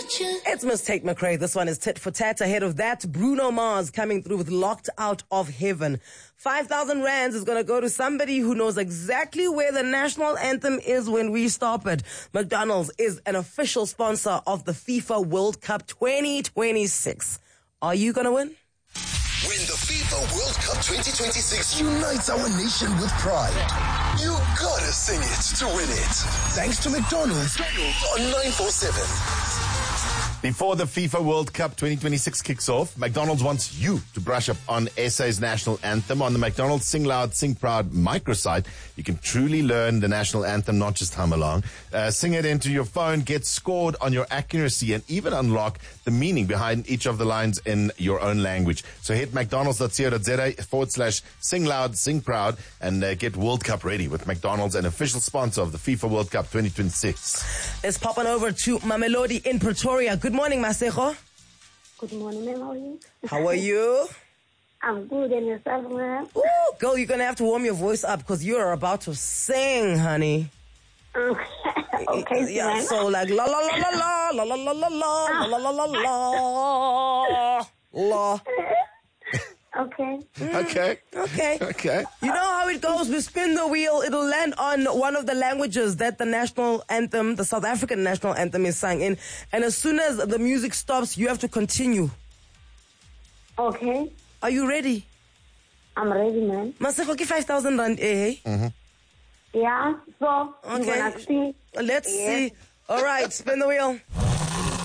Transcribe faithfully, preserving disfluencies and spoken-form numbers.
It's Miss Tate McRae. This one is tit for tat. Ahead of that, Bruno Mars coming through with Locked Out of Heaven. five thousand rands is going to go to somebody who knows exactly where the national anthem is when we stop it. McDonald's is an official sponsor of the FIFA World Cup twenty twenty-six. Are you going to win? When the FIFA World Cup twenty twenty-six unites our nation with pride, you gotta sing it to win it. Thanks to McDonald's on nine four seven. Before the FIFA World Cup twenty twenty-six kicks off, McDonald's wants you to brush up on S A's national anthem. On the McDonald's Sing Loud, Sing Proud microsite, you can truly learn the national anthem, not just hum along. Uh, sing it into your phone, get scored on your accuracy, and even unlock the meaning behind each of the lines in your own language. So hit mcdonalds.co.za forward slash Sing Loud, Sing Proud, and uh, get World Cup ready with McDonald's, an official sponsor of the FIFA World Cup twenty twenty-six. Let's pop on over to Mamelodi in Pretoria. Good morning, Masego. Good morning, ma'am. How are you? How are you? I'm good, and yourself, ma'am? Ooh, girl, you're going to have to warm your voice up because you are about to sing, honey. Okay, yeah, ma'am. so like la la la la la la la la la la la la la la. Okay. Okay. Okay. Okay. You know how it goes. We spin the wheel. It'll land on one of the languages that the national anthem, the South African national anthem, is sung in. And as soon as the music stops, you have to continue. Okay. Are you ready? I'm ready, man. Masego, give five thousand rand, eh? Mm-hmm. Yeah, so Okay. you wanna see? Let's Yes. see. All right, spin the wheel.